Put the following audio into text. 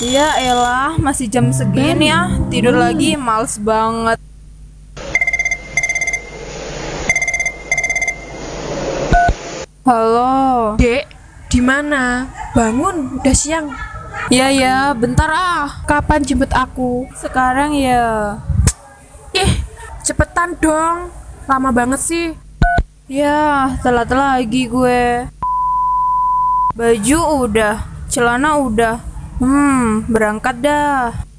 Ya elah, masih jam segini ya. Tidur lagi, males banget. Halo. Dek, di mana? Bangun, udah siang. Ya ya, bentar ah. Kapan jemput aku? Sekarang ya. Ih, cepetan dong. Lama banget sih. Ya, telat lagi gue. Baju udah, celana udah. Berangkat dah.